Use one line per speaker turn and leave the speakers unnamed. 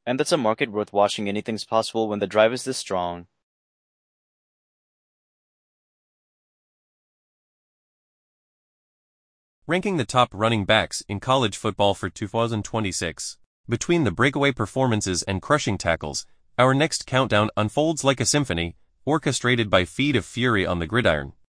And that's a market worth watching. Anything's possible when the drive is this strong.
Ranking the top running backs in college football for 2026. Between the breakaway performances and crushing tackles, our next countdown unfolds like a symphony, orchestrated by feet of fury on the gridiron.